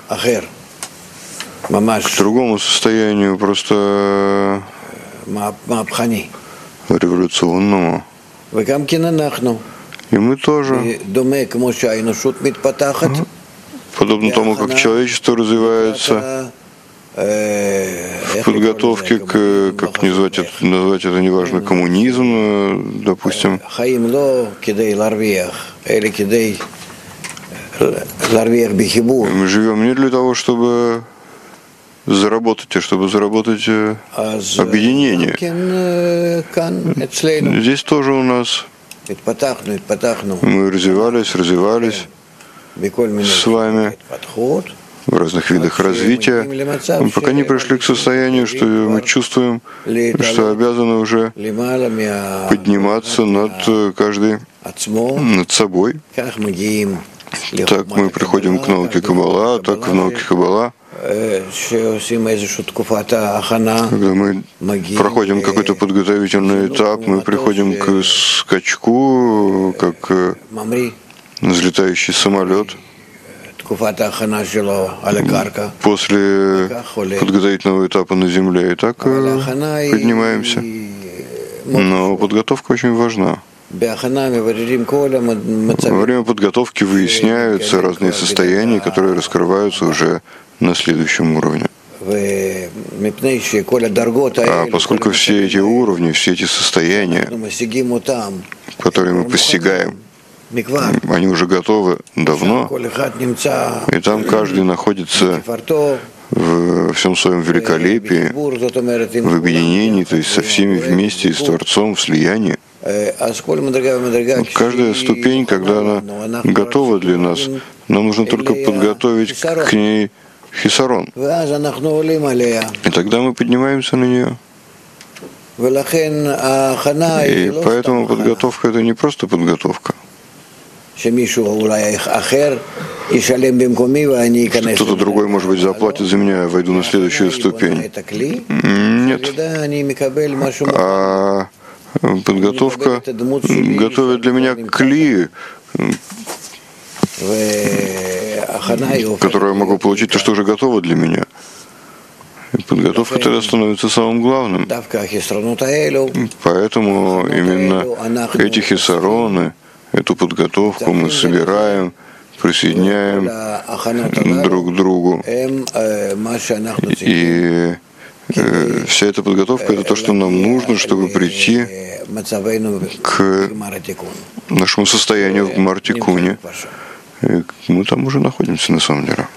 к другому состоянию, просто революционному. И мы тоже, подобно тому, как человечество развивается в подготовке к, как назвать это неважно, коммунизм, допустим. Мы живем не для того, чтобы заработать, а чтобы заработать объединение. Здесь тоже у нас мы развивались с вами в разных видах развития, пока не пришли к состоянию, что мы чувствуем, что обязаны уже подниматься над каждый, над собой. Так мы приходим к науке Каббала, так в науке Каббала, когда мы проходим какой-то подготовительный этап, мы приходим к скачку, как взлетающий самолет. После подготовительного этапа на земле и так поднимаемся. Но подготовка очень важна. Во время подготовки выясняются разные состояния, которые раскрываются уже на следующем уровне. А поскольку все эти уровни, все эти состояния, которые мы постигаем, они уже готовы давно, и там каждый находится в всем своем великолепии, в объединении, то есть со всеми вместе, с Творцом, в слиянии. Каждая ступень, когда она готова для нас, нам нужно только подготовить к ней хисарон. И тогда мы поднимаемся на нее. И поэтому подготовка — это не просто подготовка. Кто-то другой, может быть, заплатит за меня, я войду на следующую ступень. Нет. А подготовка готовит для меня кли, которую я могу получить, то, что уже готово для меня. И подготовка тогда становится самым главным. Поэтому именно эти хисароны, эту подготовку мы собираем, присоединяем друг к другу. И вся эта подготовка — это то, что нам нужно, чтобы прийти к нашему состоянию в Гмар-Тикуне. Мы там уже находимся, на самом деле.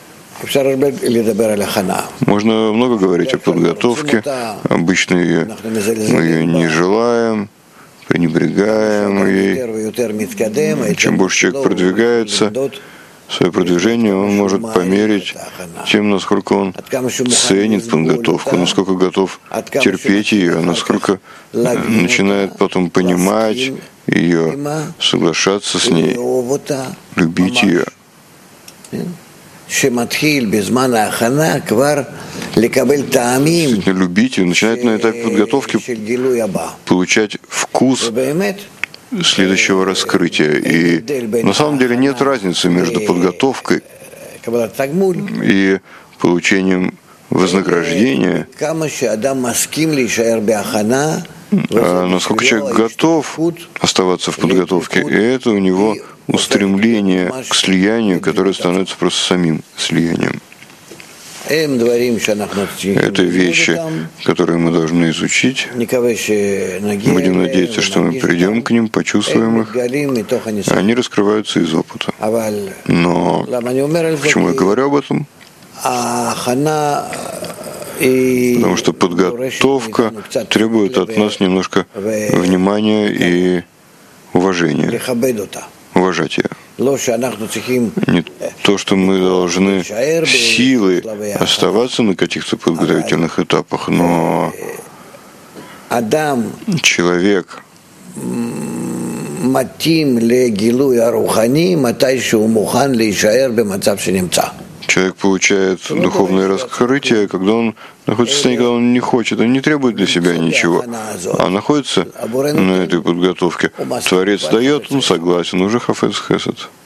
Можно много говорить о подготовке. Обычно мы ее не желаем, пренебрегаем ей. Чем больше человек продвигается, свое продвижение он может померить тем, насколько он ценит подготовку, насколько готов терпеть ее, насколько начинает потом понимать ее, соглашаться с ней, любить ее. Любить ее, начинает на этапе подготовки получать вкус следующего раскрытия. И на самом деле нет разницы между подготовкой и получением вознаграждения. Насколько человек готов оставаться в подготовке, и это у него устремление к слиянию, которое становится просто самим слиянием. Это вещи, которые мы должны изучить. Будем надеяться, что мы придем к ним, почувствуем их. Они раскрываются из опыта. Но почему я говорю об этом? Потому что подготовка требует от нас немножко внимания и уважения. Уважать ее. Не то, что мы должны силой оставаться на каких-то подготовительных этапах, но человек получает духовное раскрытие, когда он находится в состоянии, когда он не хочет, он не требует для себя ничего, а находится на этой подготовке. Творец дает, он согласен, уже хафец хесед.